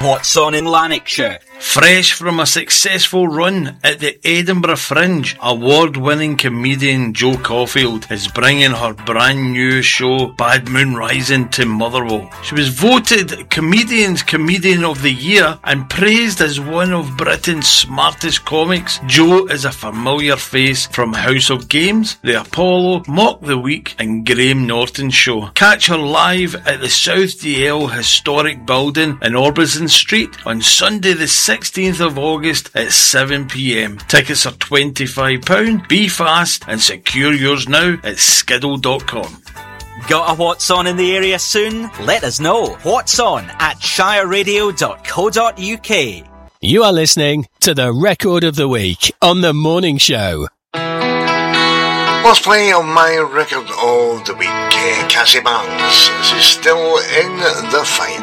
What's on in Lanarkshire? Fresh from a successful run at the Edinburgh Fringe, award-winning comedian Jo Caulfield is bringing her brand new show Bad Moon Rising to Motherwell. She was voted Comedian of the Year and praised as one of Britain's smartest comics. Jo is a familiar face from House of Games, The Apollo, Mock the Week and Graham Norton Show. Catch her live at the South DL Historic Building in Orbison Street on Sunday the 16th of August at 7 p.m. Tickets are £25. Be fast and secure yours now at skiddle.com. Got a What's On in the area soon? Let us know. What's On at shireradio.co.uk. You are listening to the Record of the Week on The Morning Show. Let's play on my Record of the Week. Cassie Barnes is still in the fight.